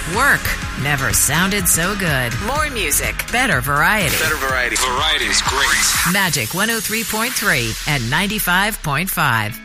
Work never sounded so good. More music, better variety. Better variety. Variety is great. Magic 103.3 and 95.5.